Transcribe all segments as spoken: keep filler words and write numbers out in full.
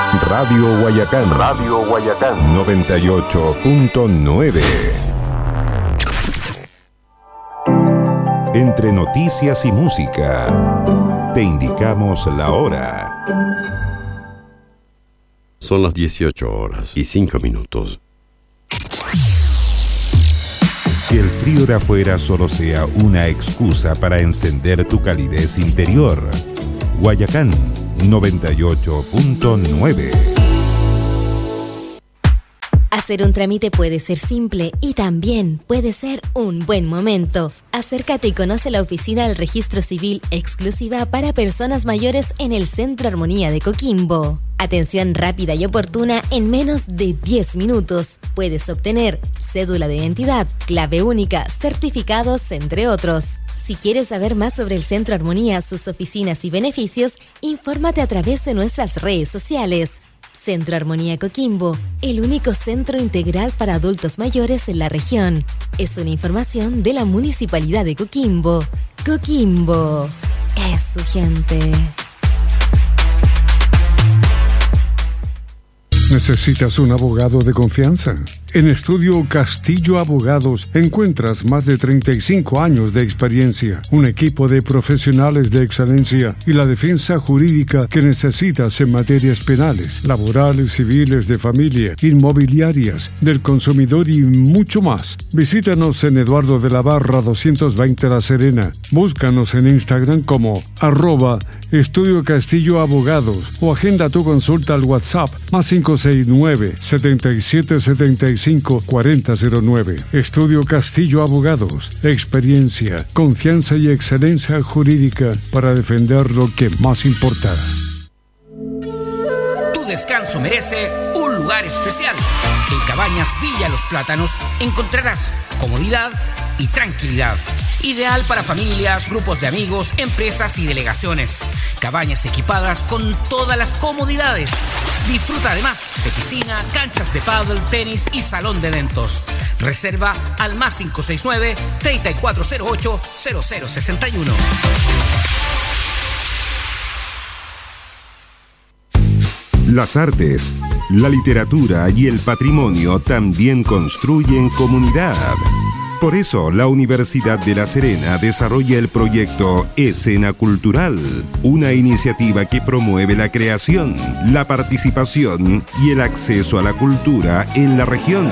Radio Guayacán. Radio Guayacán. noventa y ocho punto nueve. Entre noticias y música, te indicamos la hora. Son las dieciocho horas y cinco minutos. Que el frío de afuera solo sea una excusa para encender tu calidez interior. Guayacán noventa y ocho punto nueve. Hacer un trámite puede ser simple y también puede ser un buen momento. Acércate y conoce la oficina del Registro Civil exclusiva para personas mayores en el Centro Armonía de Coquimbo. Atención rápida y oportuna en menos de diez minutos. Puedes obtener cédula de identidad, clave única, certificados, entre otros. Si quieres saber más sobre el Centro Armonía, sus oficinas y beneficios, infórmate a través de nuestras redes sociales. Centro Armonía Coquimbo, el único centro integral para adultos mayores en la región. Es una información de la Municipalidad de Coquimbo. Coquimbo es su gente. ¿Necesitas un abogado de confianza? En Estudio Castillo Abogados encuentras más de treinta y cinco años de experiencia, un equipo de profesionales de excelencia y la defensa jurídica que necesitas en materias penales, laborales, civiles, de familia, inmobiliarias, del consumidor y mucho más. Visítanos en Eduardo de la Barra doscientos veinte La Serena. Búscanos en Instagram como arroba Estudio Castillo Abogados o agenda tu consulta al WhatsApp más cinco seis nueve, setenta y siete setenta y cinco, cuarenta cero nueve. Estudio Castillo Abogados. Experiencia, confianza y excelencia jurídica para defender lo que más importa. Tu descanso merece un lugar especial. En Cabañas Villa Los Plátanos encontrarás comodidad y tranquilidad. Ideal para familias, grupos de amigos, empresas y delegaciones. Cabañas equipadas con todas las comodidades. Disfruta además de piscina, canchas de pádel, tenis y salón de eventos. Reserva al más cinco seis nueve, treinta y cuatro cero ocho, cero cero sesenta y uno. Las artes, la literatura y el patrimonio también construyen comunidad. Por eso, la Universidad de La Serena desarrolla el proyecto Escena Cultural, una iniciativa que promueve la creación, la participación y el acceso a la cultura en la región.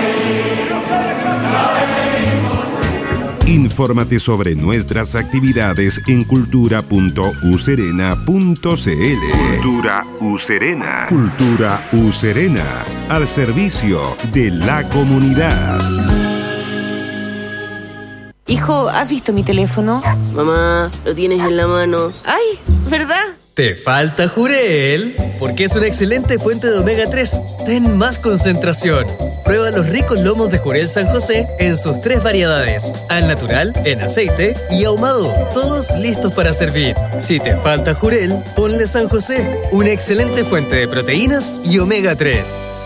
Infórmate sobre nuestras actividades en cultura punto u serena punto c l. Cultura U Serena. Cultura U Serena, al servicio de la comunidad. Hijo, ¿has visto mi teléfono? Mamá, lo tienes en la mano. ¡Ay! ¿Verdad? Te falta Jurel, porque es una excelente fuente de omega tres. Ten más concentración. Prueba los ricos lomos de Jurel San José en sus tres variedades: al natural, en aceite y ahumado. Todos listos para servir. Si te falta Jurel, ponle San José, una excelente fuente de proteínas y omega tres.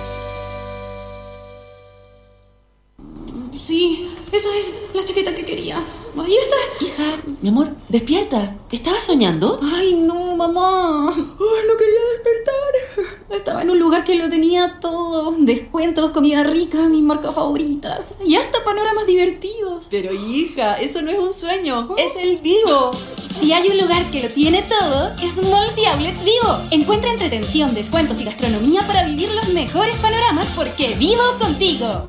Sí, esa es la chaqueta que quería. Ahí está. Hija, mi amor, despierta. ¿Estabas soñando? Ay, no, mamá. Ay, no quería despertar. Estaba en un lugar que lo tenía todo. Descuentos, comida rica, mis marcas favoritas. Y hasta panoramas divertidos. Pero hija, eso no es un sueño. ¿Oh? Es el Vivo. Si hay un lugar que lo tiene todo, es Malls y Outlets Vivo. Encuentra entretención, descuentos y gastronomía para vivir los mejores panoramas porque vivo contigo.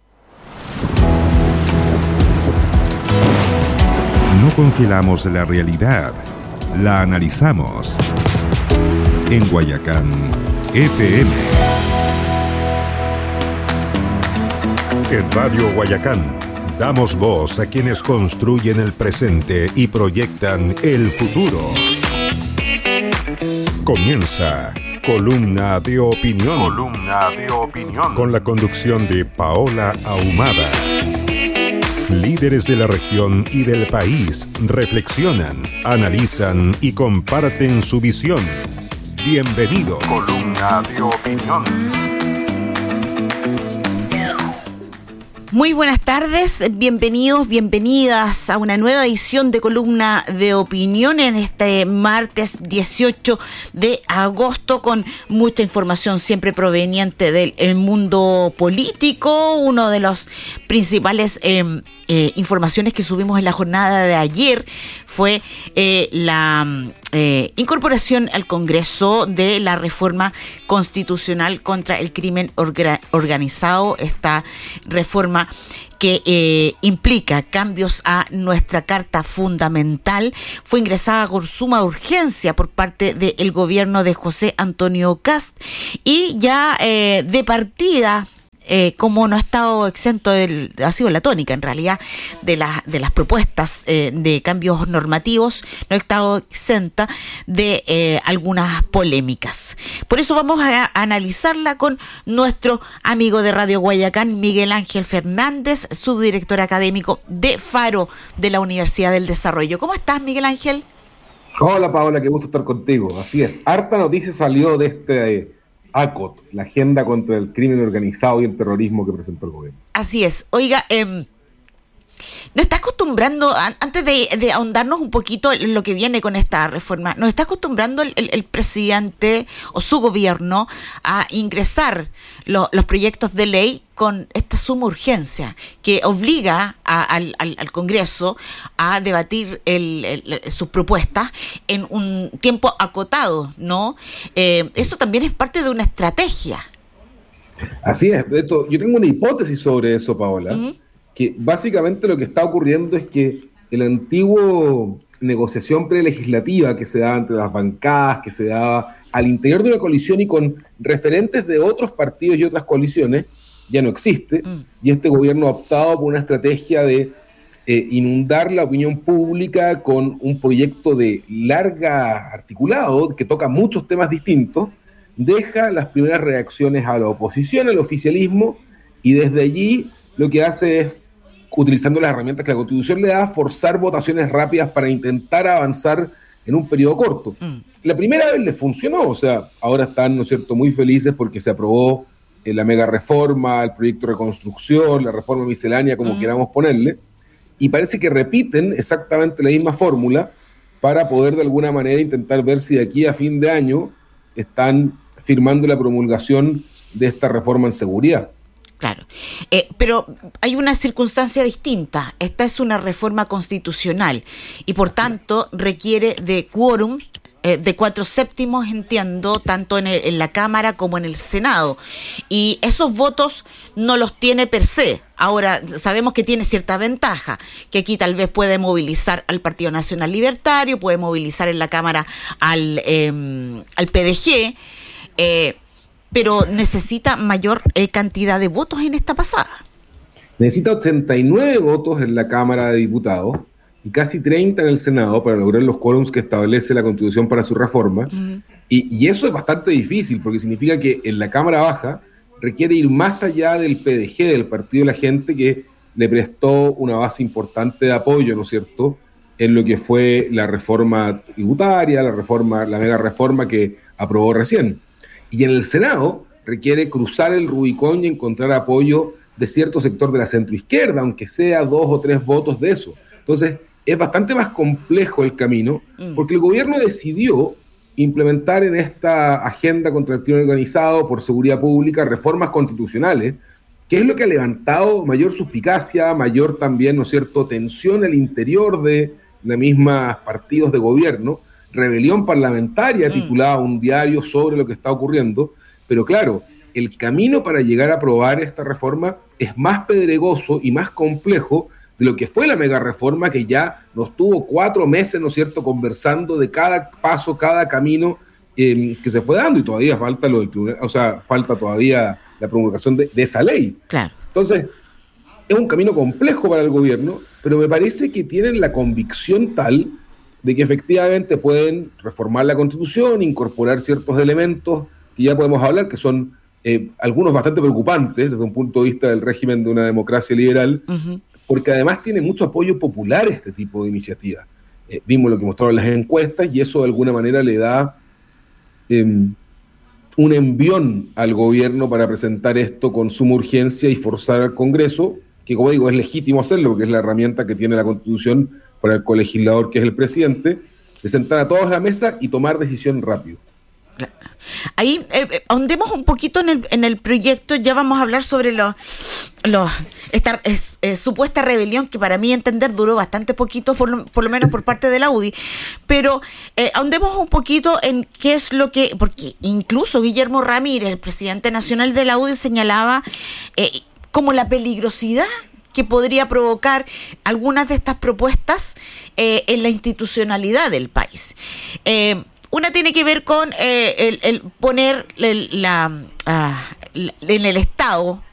No congelamos la realidad, la analizamos. En Guayacán F M. En Radio Guayacán damos voz a quienes construyen el presente y proyectan el futuro. Comienza Columna de Opinión. Columna de Opinión. Con la conducción de Paola Ahumada. Líderes de la región y del país reflexionan, analizan y comparten su visión. Bienvenido. Columna de Opinión. Muy buenas tardes, bienvenidos, bienvenidas a una nueva edición de Columna de Opinión en este martes dieciocho de agosto, con mucha información siempre proveniente del el mundo político. Uno de los principales eh, eh, informaciones que subimos en la jornada de ayer fue eh, la eh, incorporación al Congreso de la reforma constitucional contra el crimen orga- organizado, esta reforma que eh, implica cambios a nuestra Carta Fundamental. Fue ingresada con suma urgencia por parte del gobierno de José Antonio Kast y ya eh, de partida, Eh, como no ha estado exento, del, ha sido la tónica en realidad de, la, de las propuestas eh, de cambios normativos, no ha estado exenta de eh, algunas polémicas. Por eso vamos a, a analizarla con nuestro amigo de Radio Guayacán, Miguel Ángel Fernández, subdirector académico de Faro de la Universidad del Desarrollo. ¿Cómo estás, Miguel Ángel? Hola, Paola, qué gusto estar contigo. Así es, harta noticia salió de este... Eh, A C O T, la agenda contra el crimen organizado y el terrorismo que presentó el gobierno. Así es. Oiga, eh, nos está acostumbrando, antes de, de ahondarnos un poquito en lo que viene con esta reforma, nos está acostumbrando el, el, el presidente o su gobierno a ingresar lo, los proyectos de ley con esta suma urgencia que obliga a, al, al, al Congreso a debatir el, el, sus propuestas en un tiempo acotado, ¿no? Eh, eso también es parte de una estrategia. Así es. De hecho, yo tengo una hipótesis sobre eso, Paola, uh-huh. que básicamente lo que está ocurriendo es que el antiguo negociación prelegislativa que se daba entre las bancadas, que se daba al interior de una coalición y con referentes de otros partidos y otras coaliciones, ya no existe, mm. y este gobierno ha optado por una estrategia de eh, inundar la opinión pública con un proyecto de larga articulado que toca muchos temas distintos, deja las primeras reacciones a la oposición, al oficialismo, y desde allí lo que hace es, utilizando las herramientas que la Constitución le da, forzar votaciones rápidas para intentar avanzar en un periodo corto. Mm. La primera vez les funcionó, o sea, ahora están, ¿no es cierto?, muy felices porque se aprobó la mega reforma, el proyecto de reconstrucción, la reforma miscelánea, como uh-huh. queramos ponerle, y parece que repiten exactamente la misma fórmula para poder de alguna manera intentar ver si de aquí a fin de año están firmando la promulgación de esta reforma en seguridad. Claro, eh, pero hay una circunstancia distinta. Esta es una reforma constitucional y por tanto requiere de quórum eh, de cuatro séptimos, entiendo, tanto en, el, en la Cámara como en el Senado. Y esos votos no los tiene per se. Ahora, sabemos que tiene cierta ventaja, que aquí tal vez puede movilizar al Partido Nacional Libertario, puede movilizar en la Cámara al, eh, al P D G, eh, pero necesita mayor eh, cantidad de votos en esta pasada. Necesita ochenta y nueve votos en la Cámara de Diputados y casi treinta en el Senado para lograr los quórums que establece la Constitución para su reforma. Uh-huh. Y, y eso es bastante difícil, porque significa que en la Cámara Baja requiere ir más allá del P D G, del Partido de la Gente, que le prestó una base importante de apoyo, ¿no es cierto?, en lo que fue la reforma tributaria, la reforma, la mega reforma que aprobó recién. Y en el Senado requiere cruzar el Rubicón y encontrar apoyo de cierto sector de la centroizquierda, aunque sea dos o tres votos de eso. Entonces, es bastante más complejo el camino, porque el gobierno decidió implementar en esta agenda contra el crimen organizado por seguridad pública reformas constitucionales, que es lo que ha levantado mayor suspicacia, mayor también, ¿no es cierto?, tensión al interior de los mismos partidos de gobierno, rebelión parlamentaria, mm. titulada un diario sobre lo que está ocurriendo, pero claro, el camino para llegar a aprobar esta reforma es más pedregoso y más complejo de lo que fue la mega reforma, que ya nos tuvo cuatro meses, ¿no es cierto?, conversando de cada paso, cada camino eh, que se fue dando, y todavía falta lo del tribunal, o sea, falta todavía la promulgación de, de esa ley. Claro. Entonces, es un camino complejo para el gobierno, pero me parece que tienen la convicción tal de que efectivamente pueden reformar la Constitución, incorporar ciertos elementos que ya podemos hablar, que son eh, algunos bastante preocupantes desde un punto de vista del régimen de una democracia liberal, uh-huh. porque además tiene mucho apoyo popular este tipo de iniciativas. Eh, vimos lo que mostraron las encuestas y eso de alguna manera le da eh, un envión al gobierno para presentar esto con suma urgencia y forzar al Congreso, que como digo, es legítimo hacerlo, porque es la herramienta que tiene la Constitución para el colegislador, que es el presidente, de sentar a todos a la mesa y tomar decisión rápido. Ahí eh, ahondemos un poquito en el, en el proyecto. Ya vamos a hablar sobre los, los esta es, eh, supuesta rebelión, que para mí entender duró bastante poquito, por lo, por lo menos por parte de la U D I, pero eh, ahondemos un poquito en qué es lo que, porque incluso Guillermo Ramírez, el presidente nacional de la U D I, señalaba eh, como la peligrosidad que podría provocar algunas de estas propuestas eh, en la institucionalidad del país. Eh, Una tiene que ver con eh, el, el poner el, la, uh, la, en el Estado